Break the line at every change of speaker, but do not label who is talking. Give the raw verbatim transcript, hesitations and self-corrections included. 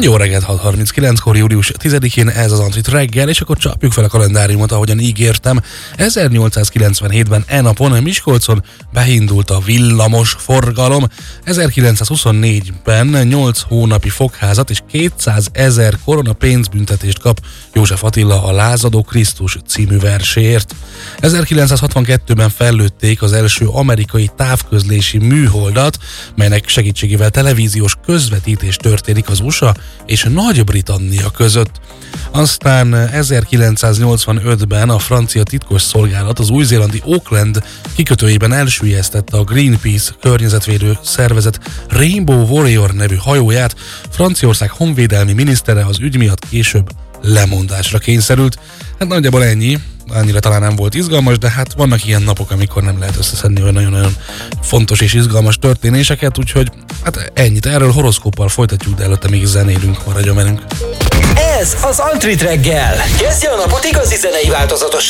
Jó reggelt, hat harminckilenckor, július tizedikén ez az Antrit reggel, és akkor csapjuk fel a kalendáriumot, ahogyan ígértem. ezernyolcszázkilencvenhétben e napon Miskolcon beindult a villamos forgalom. ezerkilencszázhuszonnégyben nyolc hónapi fogházat és kétszázezer korona pénzbüntetést kap József Attila a Lázadó Krisztus című verséért. ezerkilencszázhatvankettőben fellőtték az első amerikai távközlési műholdat, melynek segítségével televíziós közvetítés történik az u es á és Nagy-Britannia között. Aztán ezerkilencszáznyolcvanötben a francia titkos szolgálat az új-zélandi Auckland kikötőjében elsüllyesztette a Greenpeace környezetvédő szervezet Rainbow Warrior nevű hajóját. Franciaország honvédelmi minisztere az ügy miatt később lemondásra kényszerült. Hát nagyjából ennyi, annyira talán nem volt izgalmas, de hát vannak ilyen napok, amikor nem lehet összeszedni olyan nagyon-nagyon fontos és izgalmas történéseket, úgyhogy hát ennyit erről, horoszkóppal folytatjuk, de előtte még zenélünk, maradjon velünk.
Ez az Antrit reggel. Kezdje a napot igazi zenei változatossággal.